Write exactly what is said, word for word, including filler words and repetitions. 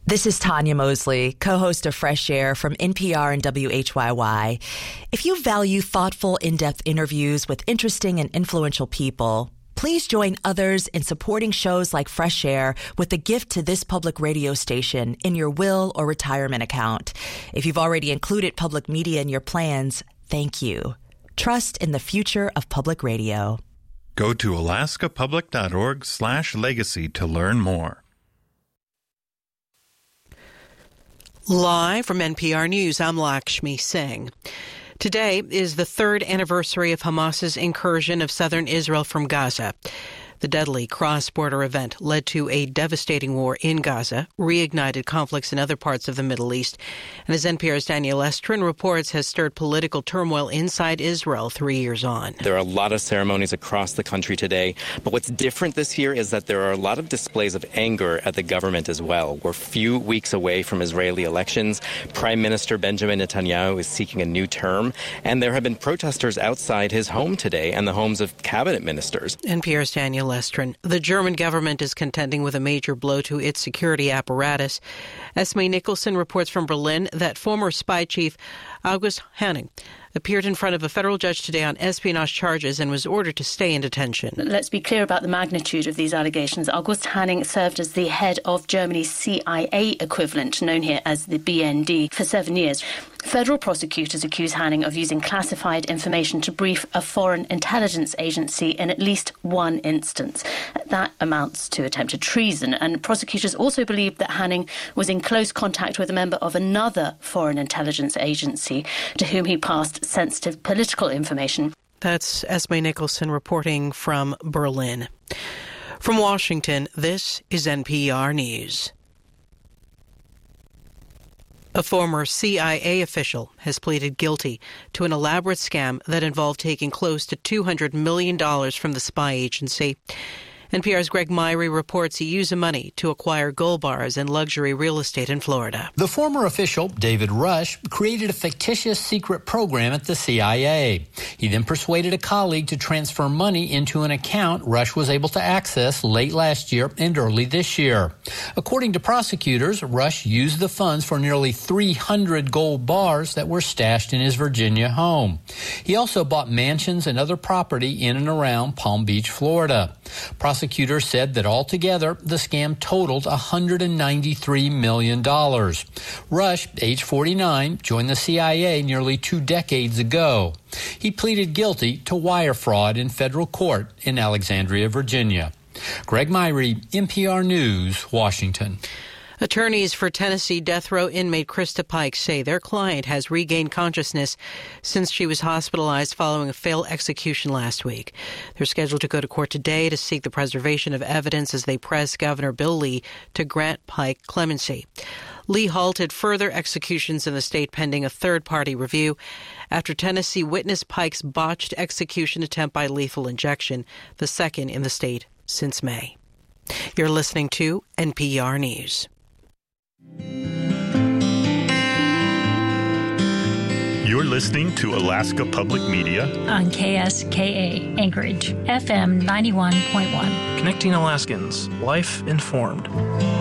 This is Tanya Mosley, co-host of Fresh Air from N P R and W H Y Y. If you value thoughtful, in-depth interviews with interesting and influential people, please join others in supporting shows like Fresh Air with a gift to this public radio station in your will or retirement account. If you've already included public media in your plans, thank you. Trust in the future of public radio. Go to alaskapublic.org slash legacy to learn more. Live from N P R News, I'm Lakshmi Singh. Today is the third anniversary of Hamas's incursion of southern Israel from Gaza. The deadly cross-border event led to a devastating war in Gaza, reignited conflicts in other parts of the Middle East, and as N P R's Daniel Estrin reports, has stirred political turmoil inside Israel three years on. There are a lot of ceremonies across the country today, but what's different this year is that there are a lot of displays of anger at the government as well. We're a few weeks away from Israeli elections. Prime Minister Benjamin Netanyahu is seeking a new term, and there have been protesters outside his home today and the homes of cabinet ministers. N P R's Daniel Estrin. The German government is contending with a major blow to its security apparatus. Esme Nicholson reports from Berlin that former spy chief August Hanning appeared in front of a federal judge today on espionage charges and was ordered to stay in detention. Let's be clear about the magnitude of these allegations. August Hanning served as the head of Germany's C I A equivalent, known here as the B N D, for seven years. Federal prosecutors accuse Hanning of using classified information to brief a foreign intelligence agency in at least one instance. That amounts to attempted treason, and prosecutors also believe that Hanning was in close contact with a member of another foreign intelligence agency to whom he passed sensitive political information. That's Esme Nicholson reporting from Berlin. From Washington, this is N P R News. A former C I A official has pleaded guilty to an elaborate scam that involved taking close to two hundred million dollars from the spy agency. N P R's Greg Myrie reports he used the money to acquire gold bars and luxury real estate in Florida. The former official, David Rush, created a fictitious secret program at the C I A. He then persuaded a colleague to transfer money into an account Rush was able to access late last year and early this year. According to prosecutors, Rush used the funds for nearly three hundred gold bars that were stashed in his Virginia home. He also bought mansions and other property in and around Palm Beach, Florida. Prosecutors said that altogether, the scam totaled one hundred ninety-three million dollars. Rush, age forty-nine, joined the C I A nearly two decades ago. He pleaded guilty to wire fraud in federal court in Alexandria, Virginia. Greg Myrie, N P R News, Washington. Attorneys for Tennessee death row inmate Krista Pike say their client has regained consciousness since she was hospitalized following a failed execution last week. They're scheduled to go to court today to seek the preservation of evidence as they press Governor Bill Lee to grant Pike clemency. Lee halted further executions in the state pending a third-party review after Tennessee witnessed Pike's botched execution attempt by lethal injection, the second in the state since May. You're listening to N P R News. You're listening to Alaska Public Media on K S K A Anchorage, F M ninety-one point one. Connecting Alaskans, life informed.